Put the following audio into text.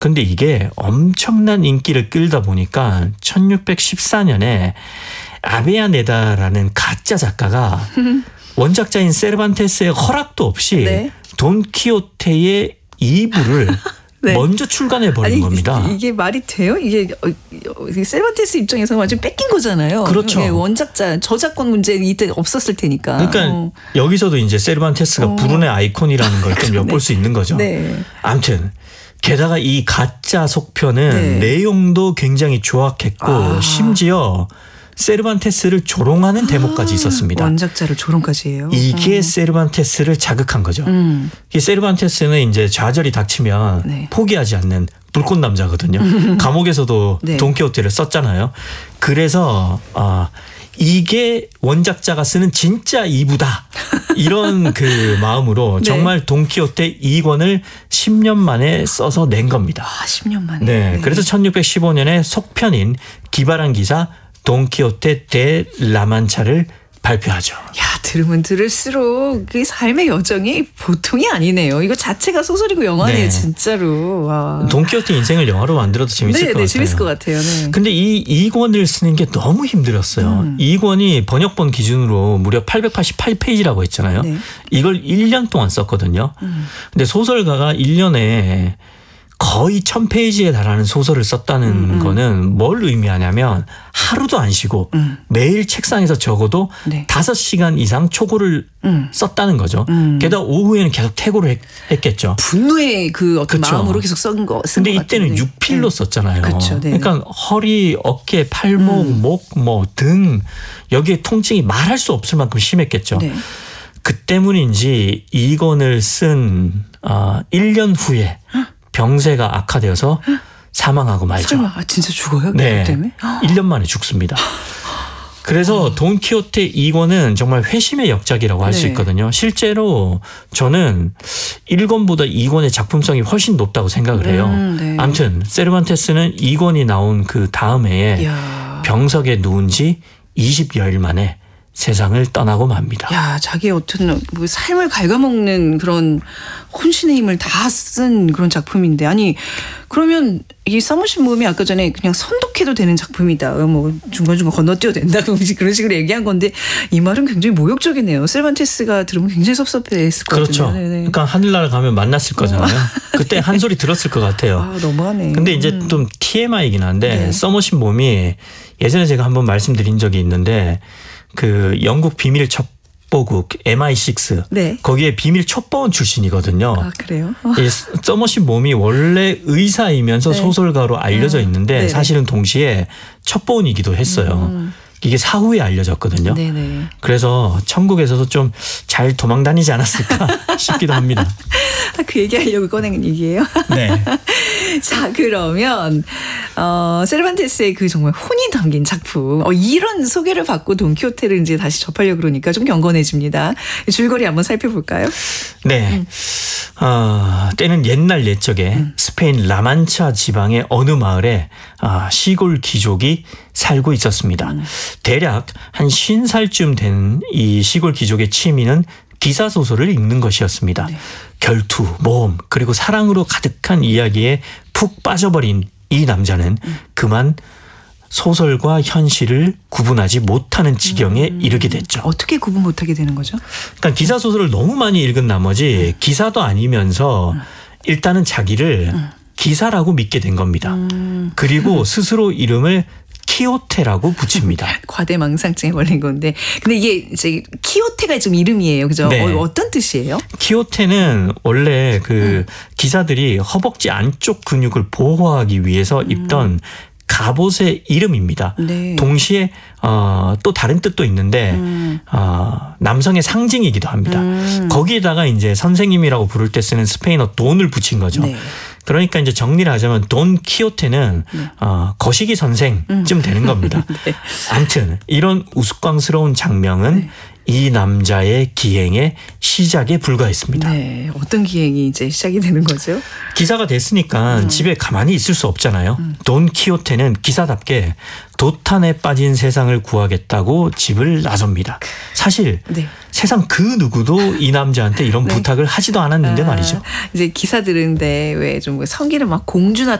근데 이게 엄청난 인기를 끌다 보니까 1614년에 아베야네다라는 가짜 작가가 원작자인 세르반테스의 허락도 없이 네. 돈키호테의 2부를 네. 먼저 출간해 버린 겁니다. 이게 말이 돼요? 이게 세르반테스 입장에서 완전 뺏긴 거잖아요. 그렇죠. 원작자 저작권 문제 이때 없었을 테니까. 그러니까 여기서도 이제 세르반테스가 불운의 아이콘이라는 걸 좀 엿볼 수 있는 거죠. 네. 아무튼 게다가 이 가짜 속편은 네. 내용도 굉장히 조악했고 심지어 세르반테스를 조롱하는 대목까지 있었습니다. 원작자를 조롱까지 해요. 이게 세르반테스를 자극한 거죠. 이 세르반테스는 이제 좌절이 닥치면 네. 포기하지 않는 불꽃 남자거든요. 감옥에서도 네. 돈키호테를 썼잖아요. 그래서 이게 원작자가 쓰는 진짜 2부다. 이런 그 마음으로 네. 정말 돈키호테 2권을 10년 만에 써서 낸 겁니다. 10년 만에. 네. 그래서 1615년에 속편인 기발한 기사 돈키호테 데 라만차를 발표하죠. 야, 들으면 들을수록 그 삶의 여정이 보통이 아니네요. 이거 자체가 소설이고 영화네요, 네. 진짜로. 와. 돈키호테 인생을 영화로 만들어도 재밌을 것 같아요. 재밌을 것 같아요. 네. 근데 이 2권을 쓰는 게 너무 힘들었어요. 2권이 번역본 기준으로 무려 888페이지라고 했잖아요. 네. 이걸 1년 동안 썼거든요. 근데 소설가가 1년에 거의 1000페이지에 달하는 소설을 썼다는 거는 뭘 의미하냐면 하루도 안 쉬고 매일 책상에서 적어도 네. 5시간 이상 초고를 썼다는 거죠. 게다가 오후에는 계속 퇴고를 했겠죠. 분노의 그 어떤 그쵸. 마음으로 계속 쓴 거. 근데 이때는 육필로 썼잖아요. 그쵸, 네. 그러니까 허리, 어깨, 팔목, 목, 등 여기에 통증이 말할 수 없을 만큼 심했겠죠. 네. 그 때문인지 이권을 쓴 1년 후에 병세가 악화되어서 사망하고 말죠. 설마 진짜 죽어요? 네. 그것 때문에? 1년 만에 죽습니다. 그래서 돈키호테 2권은 정말 회심의 역작이라고 할 수 네. 있거든요. 실제로 저는 1권보다 2권의 작품성이 훨씬 높다고 생각을 해요. 네. 아무튼 세르반테스는 2권이 나온 그 다음 해에 이야. 병석에 누운 지 20여일 만에 세상을 떠나고 맙니다. 야, 자기의 어떤 뭐 삶을 갉아먹는 그런 혼신의 힘을 다 쓴 그런 작품인데, 아니 그러면 이 서머신 모험이 아까 전에 그냥 선독해도 되는 작품이다, 뭐 중간중간 건너뛰어도 된다고 그런 식으로 얘기한 건데, 이 말은 굉장히 모욕적이네요. 세르반테스가 들으면 굉장히 섭섭해했을 것 그렇죠. 같은데. 네네. 그러니까 하늘나라 가면 만났을 거잖아요. 그때 한 소리 들었을 것 같아요. 아, 너무하네. 근데 이제 좀 TMI이긴 한데 네. 서머신 봄이 예전에 제가 한번 말씀드린 적이 있는데 그 영국 비밀 첩보국 MI6 네. 거기에 비밀 첩보원 출신이거든요. 아, 그래요? 이 서머신 봄이 원래 의사이면서 네. 소설가로 알려져 있는데 네네. 사실은 동시에 첩보원이기도 했어요. 이게 사후에 알려졌거든요. 네네. 그래서 천국에서도 좀 잘 도망 다니지 않았을까 싶기도 합니다. 그 얘기하려고 꺼낸 얘기예요. 네. 자, 그러면 세르반테스의 그 정말 혼이 담긴 작품, 이런 소개를 받고 돈키호테를 이제 다시 접하려고 그러니까 좀 경건해집니다. 줄거리 한번 살펴볼까요? 네. 때는 옛날 옛적에 스페인 라만차 지방의 어느 마을에 시골 귀족이 살고 있었습니다. 대략 한 50살쯤 된 이 시골 귀족의 취미는 기사소설을 읽는 것이었습니다. 네. 결투, 모험, 그리고 사랑으로 가득한 이야기에 푹 빠져버린 이 남자는 그만 소설과 현실을 구분하지 못하는 지경에 이르게 됐죠. 어떻게 구분 못하게 되는 거죠? 그러니까 기사소설을 너무 많이 읽은 나머지 기사도 아니면서 일단은 자기를 기사라고 믿게 된 겁니다. 그리고 스스로 이름을 키호테라고 붙입니다. 과대망상증에 걸린 건데. 근데 이게 이제 키호테가 좀 이름이에요. 그죠? 네. 어떤 뜻이에요? 키호테는 원래 그 기사들이 허벅지 안쪽 근육을 보호하기 위해서 입던 갑옷의 이름입니다. 네. 동시에 또 다른 뜻도 있는데 남성의 상징이기도 합니다. 거기에다가 이제 선생님이라고 부를 때 쓰는 스페인어 돈을 붙인 거죠. 네. 그러니까 이제 정리를 하자면 돈 키호테는 거시기 선생쯤 되는 겁니다. 네. 아무튼 이런 우스꽝스러운 장면은 이 남자의 기행의 시작에 불과했습니다. 네, 어떤 기행이 이제 시작이 되는 거죠? 기사가 됐으니까 집에 가만히 있을 수 없잖아요. 돈 키호테는 기사답게 도탄에 빠진 세상을 구하겠다고 집을 나섭니다. 사실 네. 세상 그 누구도 이 남자한테 이런 부탁을 하지도 않았는데 말이죠. 이제 기사들은데 왜 좀 성기를 막 공주나